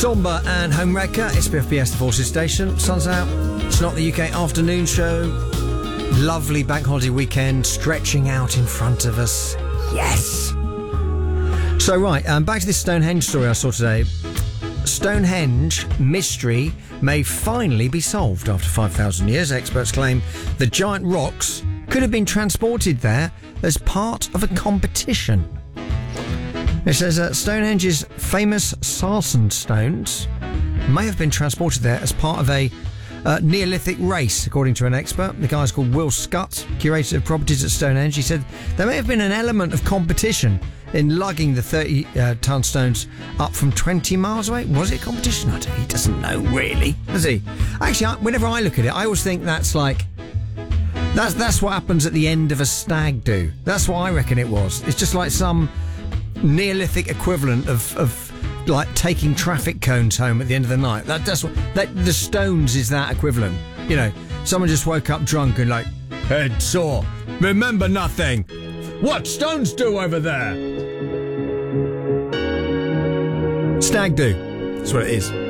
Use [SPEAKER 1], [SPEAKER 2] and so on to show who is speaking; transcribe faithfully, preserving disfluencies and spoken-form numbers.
[SPEAKER 1] Somber and Homewrecker. It's B F B S, the Forces Station. Sun's out. It's not the U K afternoon show. Lovely bank holiday weekend stretching out in front of us. Yes. So, right, um, back to this Stonehenge story I saw today. Stonehenge mystery may finally be solved after five thousand years. Experts claim the giant rocks could have been transported there as part of a competition. It says that Stonehenge's famous sarsen stones may have been transported there as part of a uh, Neolithic race, according to an expert. The guy's called Will Scott, curator of properties at Stonehenge. He said there may have been an element of competition in lugging the thirty-ton uh, stones up from twenty miles away. Was it competition? I don't, he doesn't know, really, does he? Actually, I, whenever I look at it, I always think that's like... That's, that's what happens at the end of a stag do. That's what I reckon it was. It's just like some Neolithic equivalent of, of like taking traffic cones home at the end of the night. That, that's what... That, the stones is that equivalent. You know, someone just woke up drunk and like, head sore, remember nothing. What stones do over there? Stag do. That's what it is.